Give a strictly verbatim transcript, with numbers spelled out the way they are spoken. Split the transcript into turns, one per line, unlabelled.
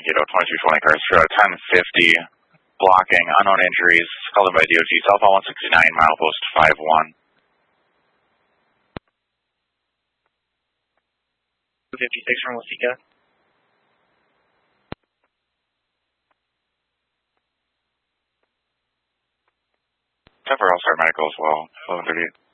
Mankato, twenty-two twenty cars, for ten fifty, blocking, unknown injuries, called in by D O T, southbound one sixty-nine, milepost five one.
two fifty-six from Wasika.
Temper All Star Medical as well, eleven thirty-eight.